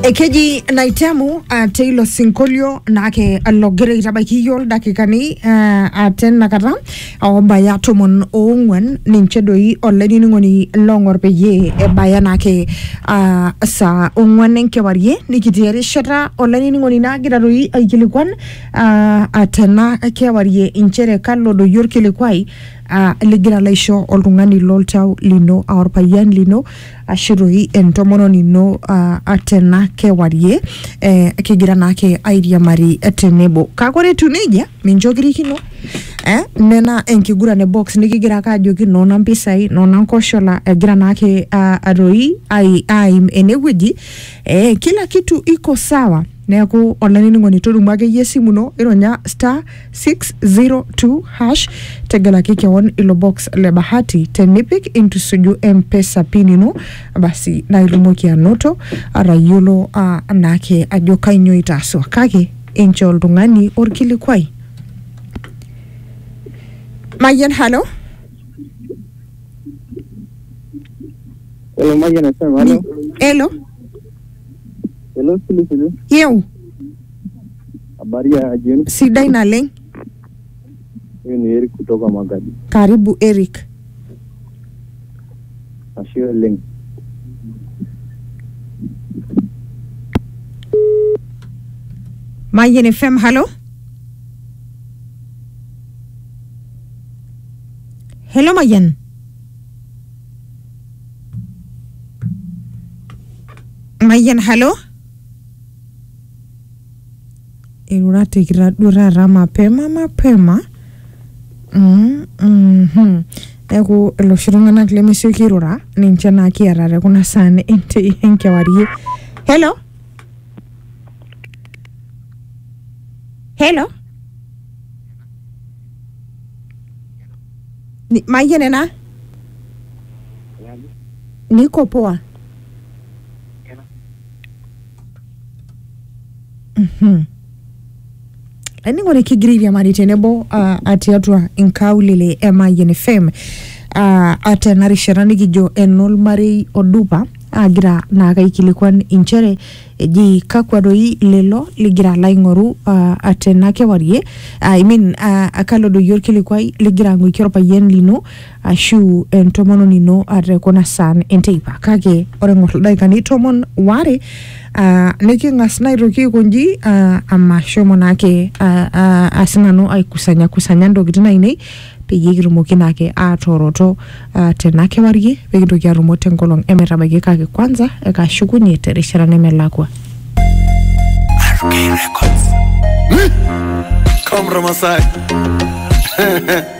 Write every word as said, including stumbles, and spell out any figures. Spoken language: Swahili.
Ekeji naitemu Taylor Sinkolio nake alogere itabakiyol dakikani aten nakata baya tomon oongwen ninchedoi oleni ngoni longor peye baya nake sa ongwen enkewarie nikitiari shata oleni ngoni nagira roi aikilikwan atena kewarie inchere kallo do yorkilikwai Uh, ligira laisho oltungani loltau lino aorpayan lino ashiroi entomono nino uh, atena kewarie eh, kigira nake airia mari tenebo kakore tuneja minjogirikino eh nena enkigura ne box nikigira kajoki nona mpisai nona nkoshola egira nake uh, aroi ai ai enewiji eh kila kitu iko sawa neku online ngoni turumage yesimu no ironya star six zero two hash tegala kike on ilo box le bahati tenipik into suju mpesa pinino basi na ilumoki anoto arayolo uh, nake ajoka inyo itaswa kake enchol dungani orkilikwai Mayen hello Hello Mayen hello Hello Hello Sulu. Yeu. Habari ya jioni. Sidai na leng. Mimi ni Eric kutoka Magadi. Karibu Eric. Ashio leng. Mayen F M hello. Hello Mayen. Mayen hello. Irura tikira dura rama pema mapema mm mhm ego lo shirungana klemesio kirura nincha na kiarare kuna sane ente enkewarie hello hello ni Mayen na niko poa mhm Ani ngone kigiriria mari tenebo uh, atiatwa inkaulile ema N F M uh, atena risharani gijo enol mari odupa agira naga ikilikwan inchere ji kakwadoi lelo ligira laingoru uh, atena kewarie uh, I mean uh, akalo do yorkilikwai ligira ngo ikoropa yen lino ashu uh, entomono nino arekona san enteipa kage orengol daikani tomon ware Uh, niki ngasna iroki kunji uh, ama shomo nake uh, uh, asinano ay kusanya kusanya ndogitina inei peye girumoki nake atoroto uh, tenake warie pege ndogi arumote ngolong emetabage kake kwanza eka shukunye terishara nemelakwa R K Records. Hmm? Come Ramasai.